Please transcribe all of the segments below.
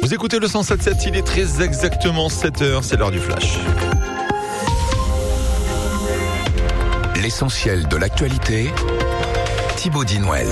Vous écoutez le 107.7, il est très exactement 7h, c'est l'heure du flash. L'essentiel de l'actualité, Thibaut Dinouel.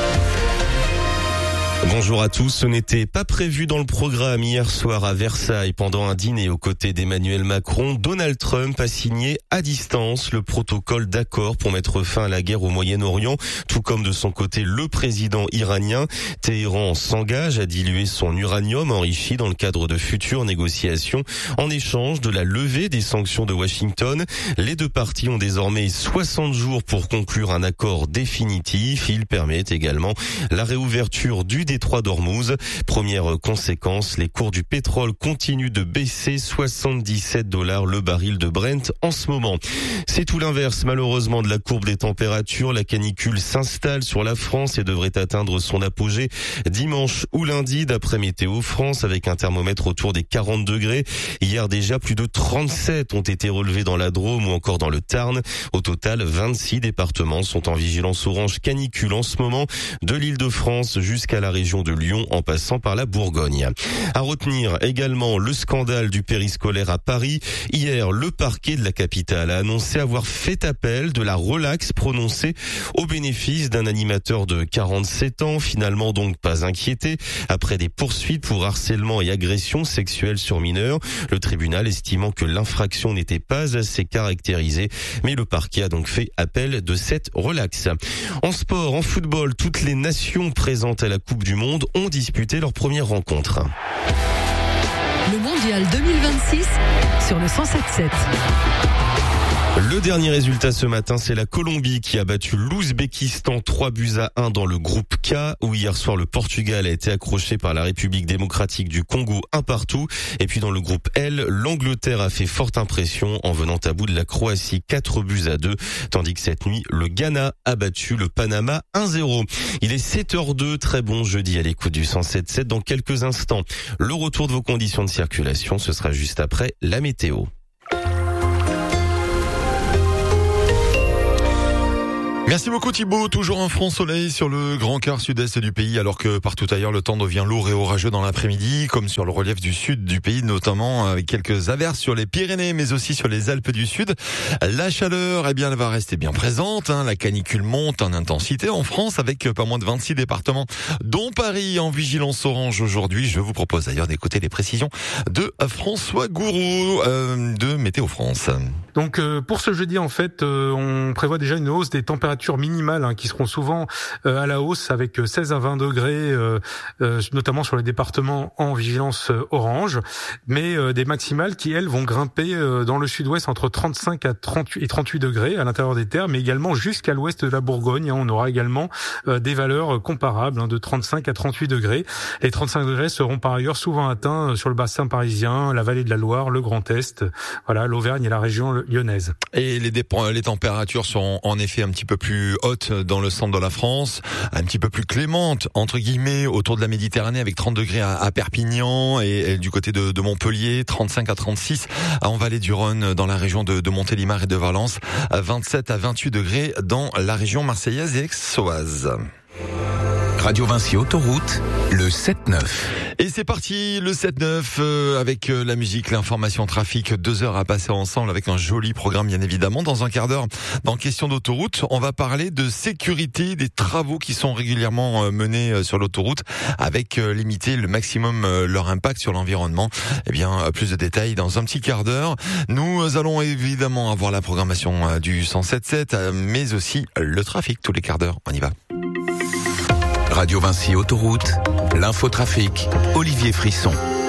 Bonjour à tous, ce n'était pas prévu dans le programme hier soir à Versailles pendant un dîner aux côtés d'Emmanuel Macron. Donald Trump a signé à distance le protocole d'accord pour mettre fin à la guerre au Moyen-Orient, tout comme de son côté le président iranien. Téhéran s'engage à diluer son uranium enrichi dans le cadre de futures négociations en échange de la levée des sanctions de Washington. Les deux parties ont désormais 60 jours pour conclure un accord définitif. Il permet également la réouverture du détroit d'Ormuz. Première conséquence, les cours du pétrole continuent de baisser, $77 le baril de Brent en ce moment. C'est tout l'inverse malheureusement de la courbe des températures. La canicule s'installe sur la France et devrait atteindre son apogée dimanche ou lundi d'après Météo France avec un thermomètre autour des 40 degrés. Hier déjà, plus de 37 ont été relevés dans la Drôme ou encore dans le Tarn. Au total, 26 départements sont en vigilance orange canicule en ce moment, de l'Île-de-France jusqu'à la région de Lyon en passant par la Bourgogne. À retenir également le scandale du périscolaire à Paris. Hier, le parquet de la capitale a annoncé avoir fait appel de la relaxe prononcée au bénéfice d'un animateur de 47 ans, finalement donc pas inquiété. Après des poursuites pour harcèlement et agression sexuelle sur mineurs, le tribunal estimant que l'infraction n'était pas assez caractérisée, mais le parquet a donc fait appel de cette relaxe. En sport, en football, toutes les nations présentes à la Coupe du Monde ont disputé leur première rencontre. Le Mondial 2026 sur le 107.7. Le dernier résultat ce matin, c'est la Colombie qui a battu l'Ouzbékistan 3-1 dans le groupe K, où hier soir le Portugal a été accroché par la République démocratique du Congo 1-1. Et puis dans le groupe L, l'Angleterre a fait forte impression en venant à bout de la Croatie 4-2, tandis que cette nuit, le Ghana a battu le Panama 1-0. Il est 7h02, très bon jeudi à l'écoute du 107.7. Dans quelques instants, le retour de vos conditions de circulation, ce sera juste après la météo. Merci beaucoup Thibaut, toujours un franc soleil sur le grand quart sud-est du pays alors que partout ailleurs le temps devient lourd et orageux dans l'après-midi comme sur le relief du sud du pays notamment avec quelques averses sur les Pyrénées mais aussi sur les Alpes du Sud. La chaleur elle va rester bien présente, la canicule monte en intensité en France avec pas moins de 26 départements dont Paris en vigilance orange aujourd'hui. Je vous propose d'ailleurs d'écouter les précisions de François Gouraud de Météo France. Donc pour ce jeudi en fait on prévoit déjà une hausse des températures minimales qui seront souvent à la hausse avec 16 à 20 degrés notamment sur les départements en vigilance orange, mais des maximales qui elles vont grimper dans le sud-ouest entre 35 à 38 et 38 degrés à l'intérieur des terres, mais également jusqu'à l'ouest de la Bourgogne. On aura également des valeurs comparables de 35 à 38 degrés. Les 35 degrés seront par ailleurs souvent atteints sur le bassin parisien, la vallée de la Loire, le Grand Est, voilà, l'Auvergne et la région lyonnaise. Et les températures sont en effet un petit peu plus hautes dans le centre de la France, un petit peu plus clémentes entre guillemets autour de la Méditerranée avec 30 degrés à Perpignan et du côté de Montpellier, 35 à 36 en vallée du Rhône dans la région de Montélimar et de Valence, 27 à 28 degrés dans la région marseillaise et aixoise. Radio Vinci Autoroute, le 7-9. Et c'est parti, le 7-9, avec la musique, l'information trafic, 2 heures à passer ensemble avec un joli programme bien évidemment. Dans un quart d'heure, dans question d'autoroute, on va parler de sécurité, des travaux qui sont régulièrement menés sur l'autoroute avec limiter le maximum leur impact sur l'environnement. Eh bien, plus de détails dans un petit quart d'heure. Nous allons évidemment avoir la programmation du 107.7, mais aussi le trafic tous les quarts d'heure. On y va. Radio Vinci Autoroute, l'infotrafic, Olivier Frisson.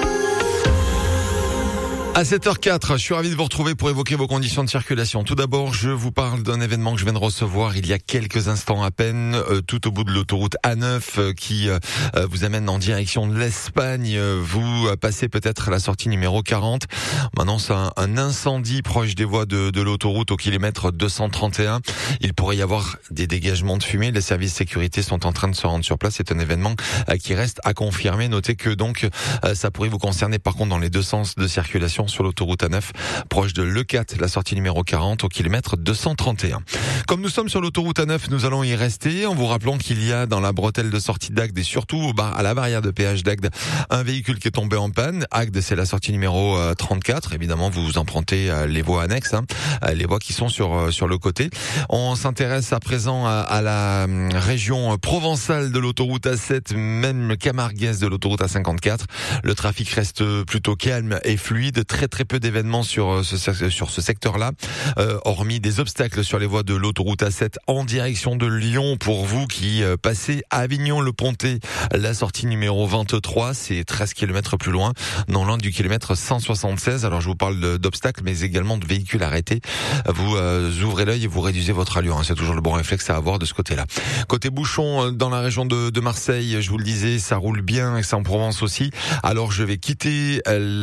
À 7h04, je suis ravi de vous retrouver pour évoquer vos conditions de circulation. Tout d'abord, je vous parle d'un événement que je viens de recevoir il y a quelques instants à peine, tout au bout de l'autoroute A9 qui vous amène en direction de l'Espagne. Vous passez peut-être la sortie numéro 40. Maintenant, c'est un incendie proche des voies de l'autoroute au kilomètre 231. Il pourrait y avoir des dégagements de fumée. Les services de sécurité sont en train de se rendre sur place. C'est un événement qui reste à confirmer. Notez que donc ça pourrait vous concerner par contre dans les deux sens de circulation bouchons sur l'autoroute A9, proche de l'E4, la sortie numéro 40 au kilomètre 231. Comme nous sommes sur l'autoroute A9, nous allons y rester en vous rappelant qu'il y a dans la bretelle de sortie d'Agde et surtout à la barrière de péage d'Agde un véhicule qui est tombé en panne. Agde, c'est la sortie numéro 34. Évidemment, vous empruntez les voies annexes, les voies qui sont sur le côté. On s'intéresse à présent à la région provençale de l'autoroute A7, même camarguaise de l'autoroute A54. Le trafic reste plutôt calme et fluide. Très peu d'événements sur ce secteur-là, hormis des obstacles sur les voies de l'autoroute A7 en direction de Lyon pour vous qui passez à Avignon-le-Pontet, la sortie numéro 23, c'est 13 km plus loin, non loin du kilomètre 176. Alors je vous parle d'obstacles mais également de véhicules arrêtés. Vous ouvrez l'œil et vous réduisez votre allure, c'est toujours le bon réflexe à avoir de ce côté-là. Côté bouchon, dans la région de Marseille, je vous le disais, ça roule bien, Aix-en-Provence aussi. Alors je vais quitter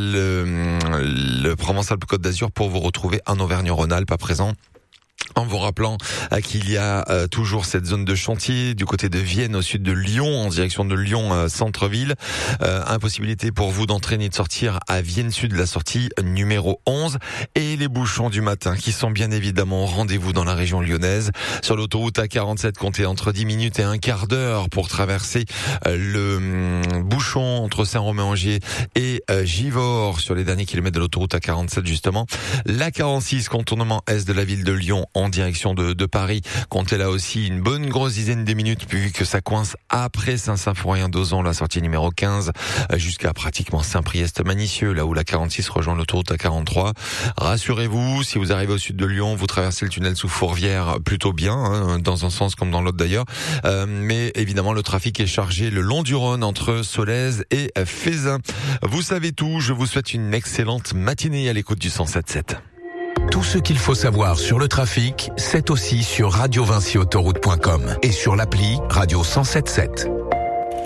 le Provence-Alpes-Côte d'Azur pour vous retrouver en Auvergne-Rhône-Alpes à présent. En vous rappelant qu'il y a toujours cette zone de chantier du côté de Vienne au sud de Lyon, en direction de Lyon centre-ville. Impossibilité pour vous d'entraîner de sortir à Vienne Sud, la sortie numéro 11. Et les bouchons du matin qui sont bien évidemment au rendez-vous dans la région lyonnaise. Sur l'autoroute A47, comptez entre 10 minutes et un quart d'heure pour traverser le bouchon entre Saint-Romain-Angier et Givors sur les derniers kilomètres de l'autoroute A47 justement. L'A46, contournement est de la ville de Lyon en direction de Paris. Comptez là aussi une bonne grosse dizaine de minutes vu que ça coince après Saint-Symphorien-d'Ozan, la sortie numéro 15, jusqu'à pratiquement Saint-Priest-Manicieux, là où la 46 rejoint l'autoroute A43. Rassurez-vous, si vous arrivez au sud de Lyon, vous traversez le tunnel sous Fourvière plutôt bien, dans un sens comme dans l'autre d'ailleurs. Mais évidemment, le trafic est chargé le long du Rhône entre Solèze et Fézin. Vous savez tout, je vous souhaite une excellente matinée à l'écoute du 107.7. Tout ce qu'il faut savoir sur le trafic, c'est aussi sur radiovinciautoroute.com et sur l'appli Radio 107.7.